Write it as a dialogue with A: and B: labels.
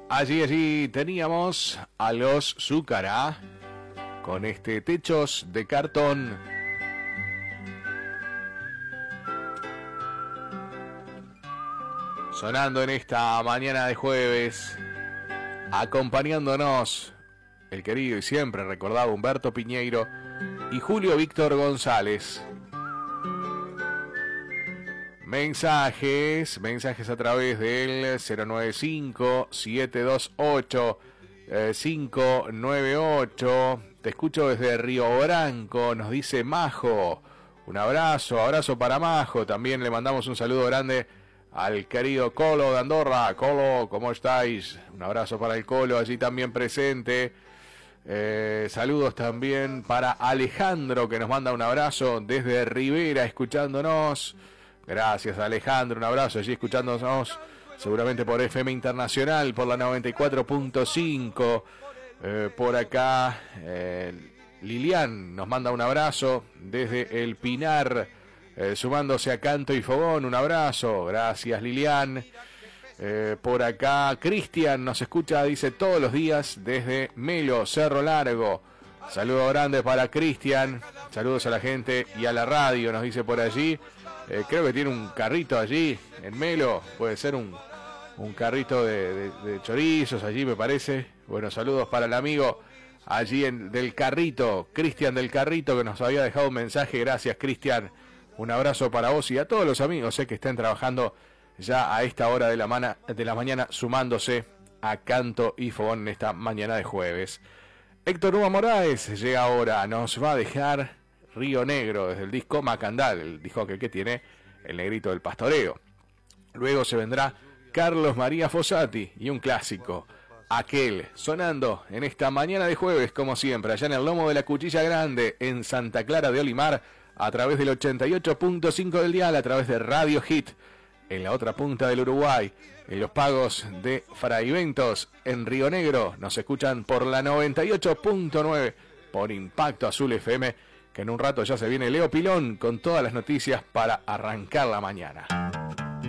A: Allí teníamos a los Zúcara con este Techos de Cartón. Sonando en esta mañana de jueves, acompañándonos el querido y siempre recordado Humberto Piñeiro y Julio Víctor González. Mensajes a través del 095-728-598. Te escucho desde Río Branco, nos dice Majo. Un abrazo para Majo. También le mandamos un saludo grande al querido Colo de Andorra. Colo, ¿cómo estáis? Un abrazo para el Colo, allí también presente. Saludos también para Alejandro, que nos manda un abrazo desde Rivera, escuchándonos. Gracias, Alejandro, un abrazo allí escuchándonos, seguramente por FM Internacional, por la 94.5. Por acá, Lilian nos manda un abrazo desde El Pinar, sumándose a Canto y Fogón, un abrazo, gracias Lilian. Por acá, Cristian nos escucha, dice, todos los días desde Melo, Cerro Largo. Saludos grandes para Cristian, saludos a la gente y a la radio, nos dice por allí. Creo que tiene un carrito allí en Melo, puede ser un carrito de chorizos allí, me parece. Bueno, saludos para el amigo allí del carrito, Cristian del carrito, que nos había dejado un mensaje. Gracias, Cristian, un abrazo para vos y a todos los amigos que estén trabajando ya a esta hora de la mañana, sumándose a Canto y Fogón en esta mañana de jueves. Héctor Hugo Morales llega ahora, nos va a dejar Río Negro desde el disco Macandal, el disco que tiene el negrito del pastoreo. Luego se vendrá Carlos María Fossati y un clásico, Aquel, sonando en esta mañana de jueves, como siempre, allá en el lomo de la Cuchilla Grande, en Santa Clara de Olimar, a través del 88.5 del dial, a través de Radio Hit, en la otra punta del Uruguay, en los pagos de Fraiventos, en Río Negro, nos escuchan por la 98.9, por Impacto Azul FM, que en un rato ya se viene Leo Pilón con todas las noticias para arrancar la mañana.